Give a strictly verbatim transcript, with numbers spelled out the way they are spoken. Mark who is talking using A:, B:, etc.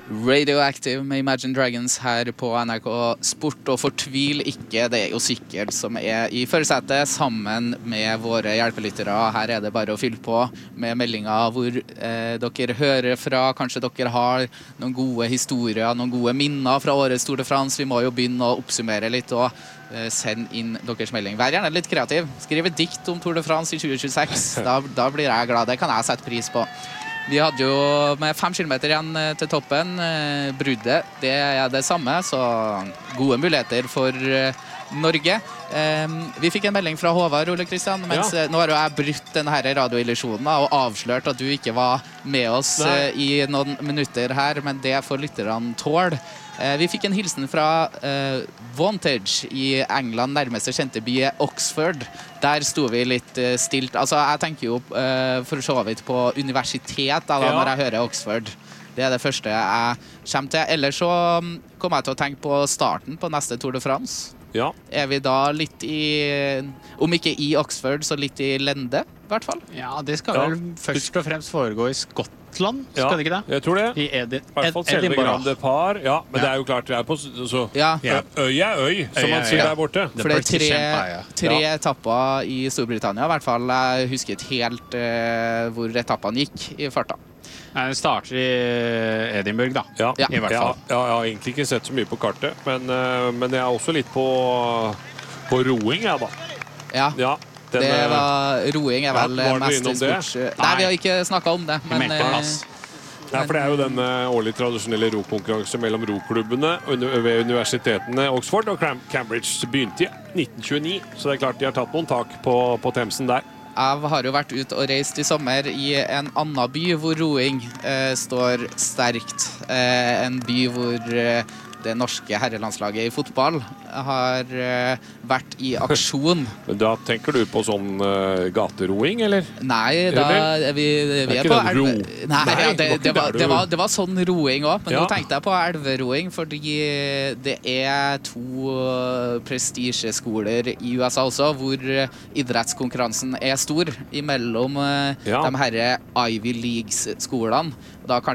A: Radioactive med Imagine Dragons her på N R K Sport, og fortvil ikke, det er jo sikkert som er i førersetet sammen med våre hjelpelyttere. Her er det bare å fylle på med meldinger hvor eh, dere hører fra. Kanskje dere har noen gode historier, noen gode minner fra årets Tour de France. Vi må jo begynne å oppsummere litt og eh, sende inn deres melding. Vær gjerne litt kreativ. Skriv et dikt om Tour de France i tjue tjueseks. Da, da blir jeg glad. Det kan jeg sette pris på. Vi hadde jo med fem kilometer igjen til toppen. Bruddet, det er det samme, så gode muligheter for Norge. Vi fikk en melding fra Håvard, Ole Kristian, mens ja. Nå har jo jeg brutt denne radioillusjonen og avslørt at du ikke var med oss Nei. I noen minutter her, men det får lytterne tål. Vi fikk en hilsen fra uh, Vantage i England, nærmeste kjente by Oxford. Der sto vi litt uh, stilt. Altså, jeg tenker jo uh, for så vidt på universitet da, ja. Når jeg hører Oxford. Det er det første jeg kommer til. Ellers så kommer jeg til å tenke på starten på neste Tour de France.
B: Ja.
A: Er vi da litt i, om ikke i Oxford, så litt i Lende, i hvert fall?
C: Ja, det skal ja. Vel først og fremst foregå i Skottland, skal
B: ja,
C: det ikke det?
B: Jeg tror det.
C: I Edi
B: I hvert fall selve Grande Par. Ja, men ja. Det er jo klart vi er på så,
A: ja.
B: Øy er øy, som man sier ja. Der borte.
A: For det er tre, tre ja. Etapper i Storbritannia, i hvert fall. Jeg husker ikke helt uh, hvor etappene gikk i farta.
C: Den starter i Edinburgh, da.
B: Ja,
C: ja. I hvert fall.
B: Ja, jeg har egentlig ikke sett så mye på kartet, men, uh, men jeg er også litt på, på roing, jeg da.
A: Ja.
B: Ja. Den,
A: det var roing er vel
B: ja,
A: mest sports... Nei. Nei, vi har ikke snakket om det. Men, men,
B: ja, for det er jo den årlige tradisjonelle rokonkurranse mellom roklubbene ved universitetene Oxford og Cambridge begynte i nitten tjueni, så det er klart de har tatt noen tak på, på Themsen der.
A: Jeg har jo vært ute og reist i sommer i en annen by hvor roing eh, står sterkt. Eh, en by hvor eh, det norske herrelandslaget i fotball har uh, vært i aksjon.
B: Men da tenker du på sånn uh, gateroing, eller?
A: Nei, da er vi, vi er, er på elve... Nei, Nei ja, det, det, var, det, var, det var sånn roing også, men ja. Nå tenkte jeg på elveroing, fordi det er to prestisjeskoler i U S A også, hvor idrettskonkurransen er stor imellom uh, ja. De herre Ivy Leagues-skolene. Da